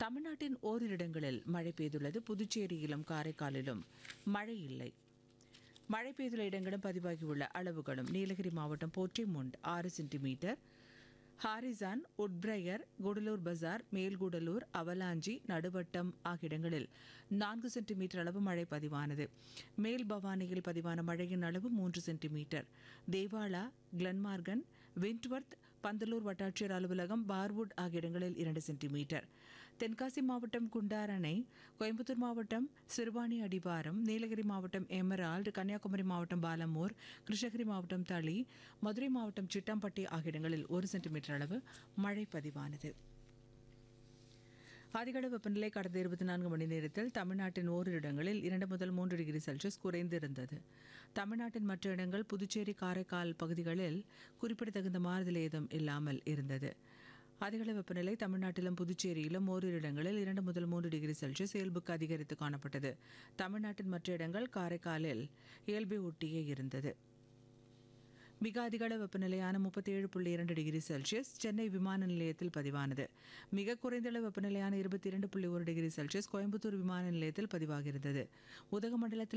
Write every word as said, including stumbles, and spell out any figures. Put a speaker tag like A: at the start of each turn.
A: தமிழ்நாட்டின் ஓரிரு இடங்களில் மழை பெய்துள்ளது. புதுச்சேரியிலும் காரைக்காலிலும் மழை இல்லை. மழை பெய்துள்ள இடங்களும் பதிவாகியுள்ள அளவுகளும்: நீலகிரி மாவட்டம் போற்றிமுண்ட் ஆறு சென்டிமீட்டர், ஹாரிசான், உட்பிரையர், கூடலூர் பஜார், மேல்கூடலூர், அவலாஞ்சி, நடுவட்டம் ஆகிய இடங்களில் நான்கு சென்டிமீட்டர் அளவு மழை பதிவானது. மேல் பவானியில் பதிவான மழையின் அளவு மூன்று சென்டிமீட்டர். தேவாலா, கிளன்மார்கன், விண்ட்வர்த், பந்தலூர் வட்டாட்சியர் அலுவலகம், பார்வுட் ஆகிய இடங்களில் இரண்டு சென்டிமீட்டர். தென்காசி மாவட்டம் குண்டார் அணை, கோயம்புத்தூர் மாவட்டம் சிறுவாணி அடிவாரம், நீலகிரி மாவட்டம் எமரால்டு, கன்னியாகுமரி மாவட்டம் பாலமூர், கிருஷ்ணகிரி மாவட்டம் தளி, மதுரை மாவட்டம் சிட்டாம்பட்டி ஆகிய இடங்களில் ஒரு சென்டிமீட்டர் அளவு மழை பதிவானது. அதிகளவு வெப்பநிலை கடந்த இருபத்தி நான்கு மணி நேரத்தில் தமிழ்நாட்டின் ஓரிரு இடங்களில் இரண்டு முதல் மூன்று டிகிரி செல்சியஸ் குறைந்திருந்தது. தமிழ்நாட்டின் மற்ற இடங்கள், புதுச்சேரி, காரைக்கால் பகுதிகளில் குறிப்பிடத்தகுந்த மாறுதல் ஏதும் இல்லாமல் இருந்தது. அதிகளவு வெப்பநிலை தமிழ்நாட்டிலும் புதுச்சேரியிலும் ஓரிரு இடங்களில் இரண்டு முதல் மூன்று டிகிரி செல்சியஸ் இயல்புக்கு அதிகரித்து காணப்பட்டது. தமிழ்நாட்டின் மற்ற இடங்கள், காரைக்காலில் இயல்பை ஒட்டியே இருந்தது. மிக அதிகளவு வெப்பநிலையான முப்பத்தி ஏழு புள்ளி இரண்டு டிகிரி செல்சியஸ் சென்னை விமான நிலையத்தில் பதிவானது. மிக குறைந்த அளவு வெப்பநிலையான இருபத்தி இரண்டு புள்ளி ஒரு டிகிரி செல்சியஸ் கோயம்புத்தூர் விமான நிலையத்தில் பதிவாகியிருந்தது. உதகமண்டலத்தில்